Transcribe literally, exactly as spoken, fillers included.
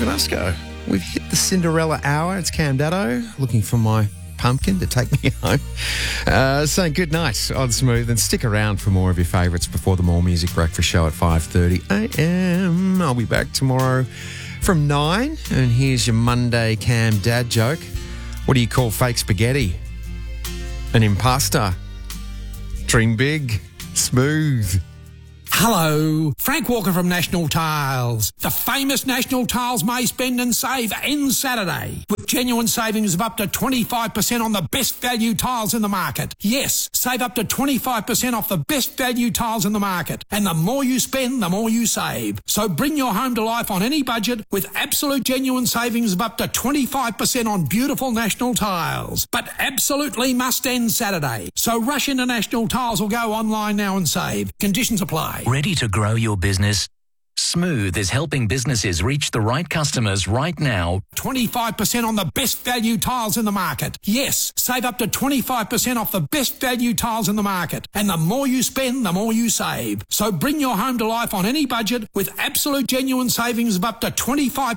at us go. We've hit the Cinderella hour. It's Cam Daddo looking for my pumpkin to take me home. Uh, saying good night on Smooth, and stick around for more of your favourites before the More Music Breakfast Show at five thirty a m. I'll be back tomorrow from nine, and here's your Monday Cam Dad joke. What do you call fake spaghetti? An impasta. Dream big, smooth. Hello, Frank Walker from National Tiles. The famous National Tiles May Spend and Save ends Saturday with genuine savings of up to twenty-five percent on the best value tiles in the market. Yes, save up to twenty-five percent off the best value tiles in the market. And the more you spend, the more you save. So bring your home to life on any budget with absolute genuine savings of up to twenty-five percent on beautiful National Tiles. But absolutely must end Saturday. So rush into National Tiles or go online now and save. Conditions apply. Ready to grow your business? Smooth is helping businesses reach the right customers right now. twenty-five percent on the best value tiles in the market. Yes, save up to twenty-five percent off the best value tiles in the market. And the more you spend, the more you save. So bring your home to life on any budget with absolute genuine savings of up to twenty-five